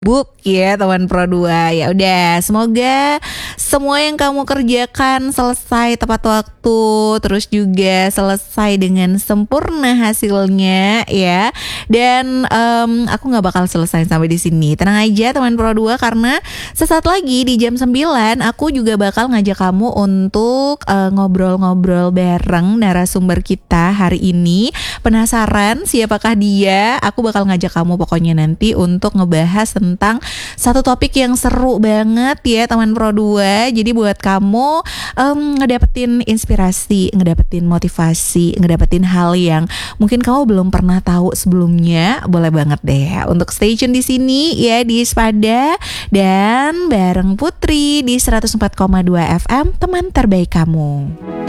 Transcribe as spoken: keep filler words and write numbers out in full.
Book ya teman Pro dua. Ya udah, semoga semua yang kamu kerjakan selesai tepat waktu, terus juga selesai dengan sempurna hasilnya ya. Dan um, aku nggak bakal selesai sampai di sini. Tenang aja teman Pro dua, karena sesaat lagi di jam sembilan aku juga bakal ngajak kamu untuk uh, ngobrol-ngobrol bareng narasumber kita hari ini. Penasaran siapakah dia? Aku bakal ngajak kamu pokoknya nanti untuk ngebahas tentang tentang satu topik yang seru banget ya teman Pro dua. Jadi buat kamu um, ngedapetin inspirasi, ngedapetin motivasi, ngedapetin hal yang mungkin kamu belum pernah tahu sebelumnya, boleh banget deh untuk stay tune di sini ya di Spada dan bareng Putri di seratus empat koma dua F M, teman terbaik kamu.